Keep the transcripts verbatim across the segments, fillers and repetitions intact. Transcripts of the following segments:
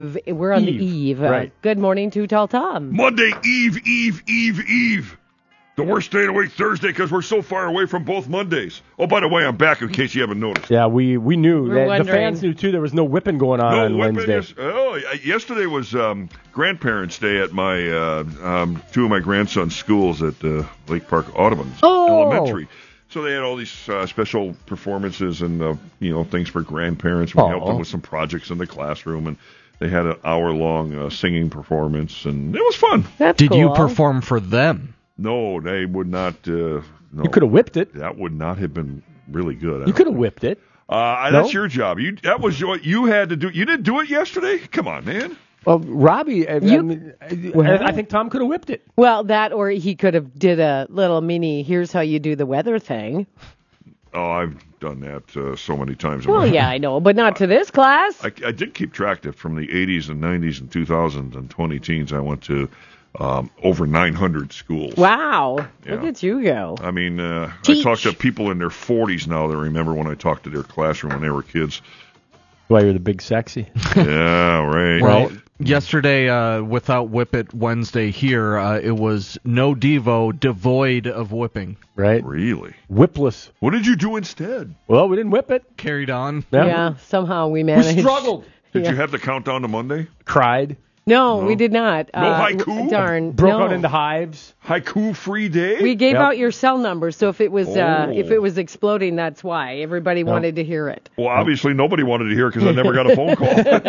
We're on Eve, the eve. right. Uh, good morning to Tall Tom. Monday, Eve, Eve, Eve, Eve. The worst day of the week, Thursday, because we're so far away from both Mondays. Oh, by the way, I'm back in case you haven't noticed. Yeah, we, we knew. We're That, the wondering. fans knew, too. There was no whipping going on No on whipping Wednesday. Yes, oh, yesterday was um, Grandparents' Day at my uh, um, two of my grandsons' schools at uh, Lake Park Audubon Oh. Elementary. So they had all these uh, special performances and uh, you know things for grandparents. We Oh. helped them with some projects in the classroom, and they had an hour-long uh, singing performance, and it was fun. That's Did cool. you perform for them? No, they would not. Uh, no, You could have whipped it. That would not have been really good. I You don't could have whipped it. Uh, No? That's your job. You that was what you had to do. You didn't do it yesterday. Come on, man. Well, Robbie, I, I, You- mean, I- Well- I think Tom could have whipped it. Well, that or he could have did a little mini, here's how you do the weather thing. Oh, I've done that uh, so many times. in Well, my- yeah, I know, but not to this class. I, I did keep track that from the eighties and nineties and two thousands and twenty teens. I went to um, over nine hundred schools. Wow. Look Yeah. at you go. I mean, uh, I Teach. talk to people in their forties now that remember when I talked to their classroom when they were kids. Why you're the big sexy. Yeah, right. Well, yesterday, uh, without Whip It Wednesday here, uh, it was no Devo, devoid of whipping. Right? Really? Whipless. What did you do instead? Well, we didn't whip it. Carried on. Yeah. Yeah, somehow we We managed. struggled. Did Yeah. you have the countdown to Monday? Cried. No, we did not. No haiku? Darn. Broke no. out into hives. Haiku free day? We gave Yep. out your cell number, so if it was uh, Oh. if it was exploding, that's why everybody wanted to hear it. Well, obviously nobody wanted to hear because I never got a phone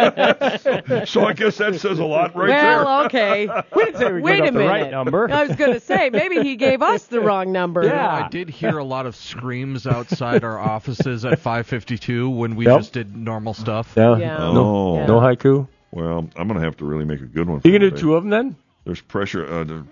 call. So I guess that says a lot right there. Well, okay. We didn't say we Wait gave a out the minute. right number. I was going to say maybe he gave us the wrong number. Yeah. I did hear a lot of screams outside our offices at five fifty-two when we Yep. just did normal stuff. Yeah. Yeah. No, Oh. no haiku. Well, I'm going to have to really make a good one. For You gonna do today. two of them then? There's pressure. Uh, the,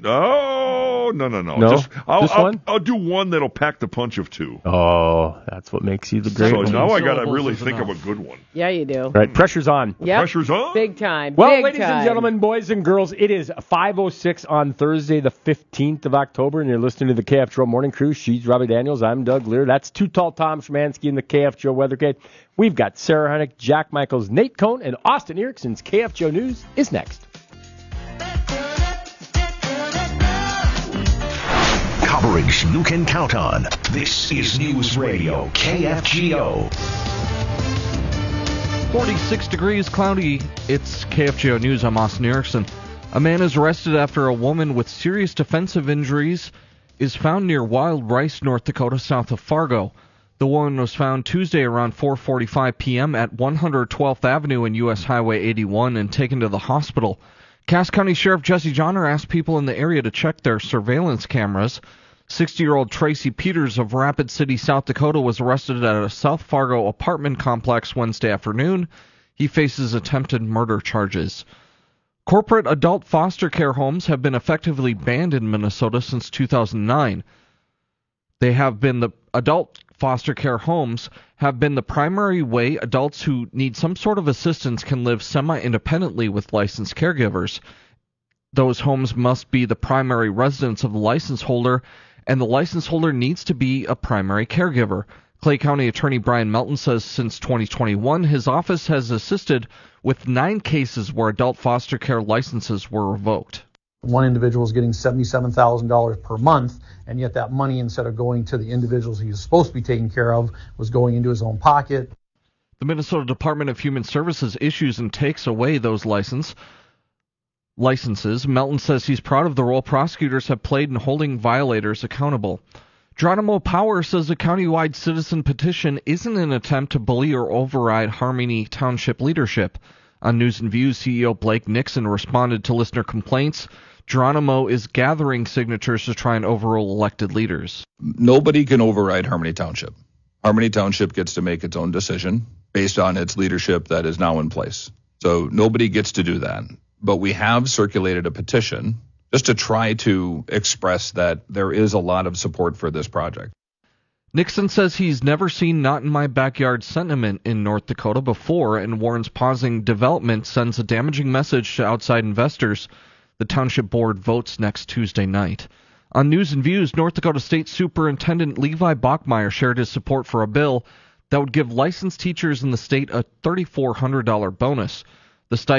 no, no, no, no. No? Just, I'll, This I'll, one? I'll do one that'll pack the punch of two. Oh, that's what makes you the great So one. now I got to syllables really is think enough. of a good one. Yeah, you do. Right, pressure's on. Yep. Pressure's on. Big time. Well, Big ladies time. and gentlemen, boys and girls, it is five oh six on Thursday, the fifteenth of October, and you're listening to the K F Joe Morning Crew. She's Robbie Daniels. I'm Doug Lear. That's Too Tall Tom Szymanski in the K F Joe Weathercade. We've got Sarah Hunnick, Jack Michaels, Nate Cohn, and Austin Erickson's K F Joe News is next. Coverage you can count on. This is News Radio K F G O. forty-six degrees, cloudy. It's K F G O News. I'm Austin Erickson. A man is arrested after a woman with serious defensive injuries is found near Wild Rice, North Dakota, south of Fargo. The woman was found Tuesday around four forty-five p.m. at one hundred twelfth Avenue and U S Highway eighty-one and taken to the hospital. Cass County Sheriff Jesse Johnner asked people in the area to check their surveillance cameras. sixty-year-old Tracy Peters of Rapid City, South Dakota, was arrested at a South Fargo apartment complex Wednesday afternoon. He faces attempted murder charges. Corporate adult foster care homes have been effectively banned in Minnesota since two thousand nine. They have been the adult foster care homes have been the primary way adults who need some sort of assistance can live semi-independently with licensed caregivers. Those homes must be the primary residence of the license holder, and the license holder needs to be a primary caregiver. Clay County Attorney Brian Melton says since twenty twenty-one, his office has assisted with nine cases where adult foster care licenses were revoked. One individual is getting seventy-seven thousand dollars per month, and yet that money, instead of going to the individuals he was supposed to be taking care of, was going into his own pocket. The Minnesota Department of Human Services issues and takes away those license licenses. Melton says he's proud of the role prosecutors have played in holding violators accountable. Geronimo Power says a countywide citizen petition isn't an attempt to bully or override Harmony Township leadership. On News and Views, C E O Blake Nixon responded to listener complaints. Geronimo is gathering signatures to try and overrule elected leaders. Nobody can override Harmony Township. Harmony Township gets to make its own decision based on its leadership that is now in place. So nobody gets to do that. But we have circulated a petition just to try to express that there is a lot of support for this project. Nixon says he's never seen not in my backyard sentiment in North Dakota before and warns pausing development sends a damaging message to outside investors. The township board votes next Tuesday night. On News and Views, North Dakota State Superintendent Levi Bachmeyer shared his support for a bill that would give licensed teachers in the state a three thousand four hundred dollars bonus. The stipend